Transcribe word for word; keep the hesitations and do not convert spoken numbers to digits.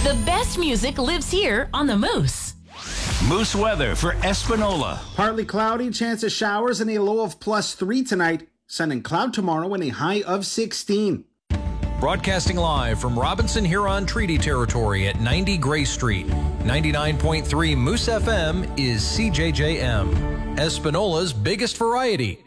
The best music lives here on the Moose. Moose weather for Espanola. Partly cloudy, chance of showers and a low of plus three tonight. Sun and cloud tomorrow and a high of sixteen. Broadcasting live from Robinson Huron Treaty Territory at ninety Gray Street. ninety-nine point three Moose F M is C J J M, Espanola's biggest variety.